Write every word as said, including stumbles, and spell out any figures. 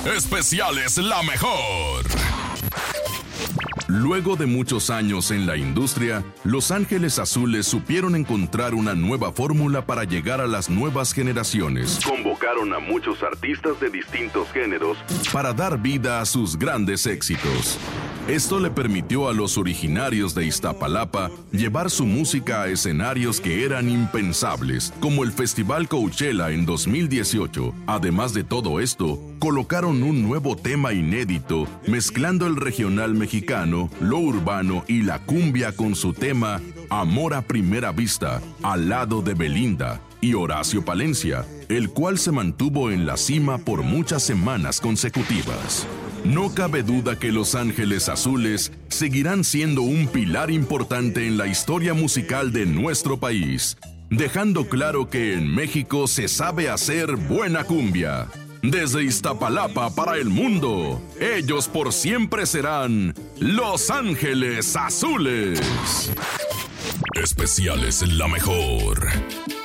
Especiales La Mejor. Luego de muchos años en la industria, Los Ángeles Azules supieron encontrar una nueva fórmula para llegar a las nuevas generaciones. Convocaron a muchos artistas de distintos géneros para dar vida a sus grandes éxitos. Esto le permitió a los originarios de Iztapalapa llevar su música a escenarios que eran impensables, como el Festival Coachella en dos mil dieciocho. Además de todo esto, colocaron un nuevo tema inédito, mezclando el regional mexicano, lo urbano y la cumbia con su tema Amor a Primera Vista, al lado de Belinda y Horacio Palencia, el cual se mantuvo en la cima por muchas semanas consecutivas. No cabe duda que Los Ángeles Azules seguirán siendo un pilar importante en la historia musical de nuestro país, dejando claro que en México se sabe hacer buena cumbia. Desde Iztapalapa para el mundo, ellos por siempre serán Los Ángeles Azules. Especiales La Mejor.